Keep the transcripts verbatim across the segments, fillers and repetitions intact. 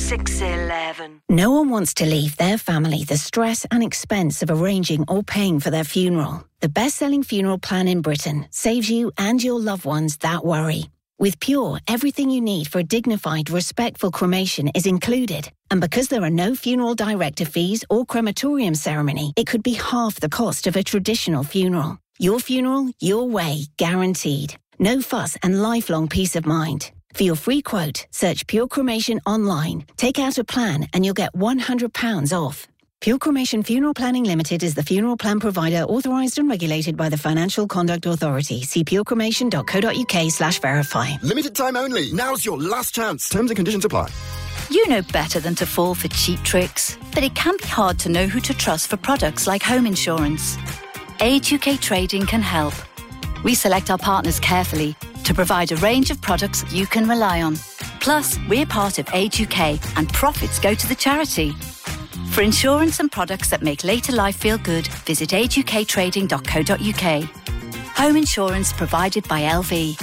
six eleven. No one wants to leave their family the stress and expense of arranging or paying for their funeral. The best-selling funeral plan in Britain saves you and your loved ones that worry. With Pure, everything you need for a dignified, respectful cremation is included. And because there are no funeral director fees or crematorium ceremony, it could be half the cost of a traditional funeral. Your funeral, your way, guaranteed. No fuss and lifelong peace of mind. For your free quote, search Pure Cremation online. Take out a plan and you'll get one hundred pounds off. Pure Cremation Funeral Planning Limited is the funeral plan provider authorised and regulated by the Financial Conduct Authority. See purecremation.co.uk slash verify. Limited time only. Now's your last chance. Terms and conditions apply. You know better than to fall for cheap tricks, but it can be hard to know who to trust for products like home insurance. Age U K Trading can help. We select our partners carefully to provide a range of products you can rely on. Plus, we're part of Age U K and profits go to the charity. For insurance and products that make later life feel good, visit age u k trading dot co dot u k. Home insurance provided by L V.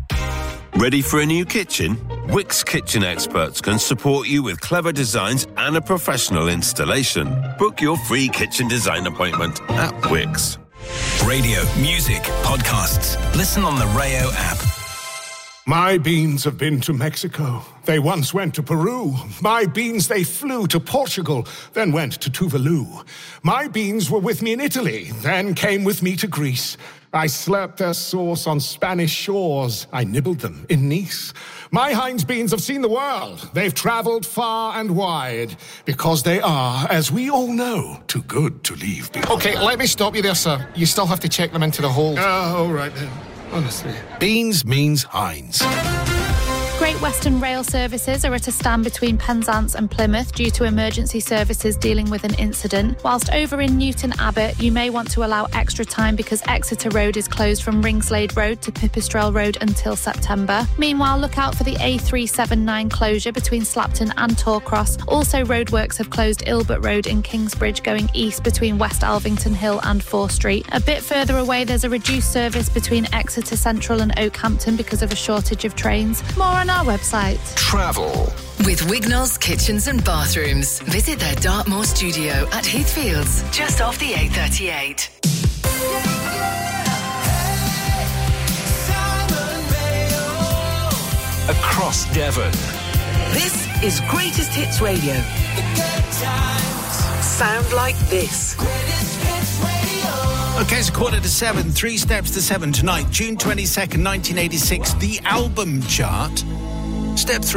Ready for a new kitchen? Wix Kitchen Experts can support you with clever designs and a professional installation. Book your free kitchen design appointment at Wix. Radio, music, podcasts. Listen on the Rayo app. My beans have been to Mexico. They once went to Peru. My beans, they flew to Portugal, then went to Tuvalu. My beans were with me in Italy, then came with me to Greece. I slurped their sauce on Spanish shores. I nibbled them in Nice. My Heinz beans have seen the world. They've travelled far and wide because they are, as we all know, too good to leave behind. Okay, let me stop you there, sir. You still have to check them into the hold. Ah, all right then. Honestly. Beans means Heinz. Great Western Rail services are at a stand between Penzance and Plymouth due to emergency services dealing with an incident. Whilst over in Newton Abbot, you may want to allow extra time because Exeter Road is closed from Ringslade Road to Pipistrelle Road until September. Meanwhile, look out for the A three seventy-nine closure between Slapton and Torcross. Also, roadworks have closed Ilbert Road in Kingsbridge going east between West Alvington Hill and Fore Street. A bit further away, there's a reduced service between Exeter Central and Oakhampton because of a shortage of trains. More on our website. Travel. With Wignall's Kitchens and Bathrooms. Visit their Dartmoor studio at Heathfields, just off the A thirty-eight. Across Devon. This is Greatest Hits Radio. Sound like this. Okay, it's a quarter to seven. Three steps to seven tonight. June twenty-second, nineteen eighty-six. The album chart. Step three.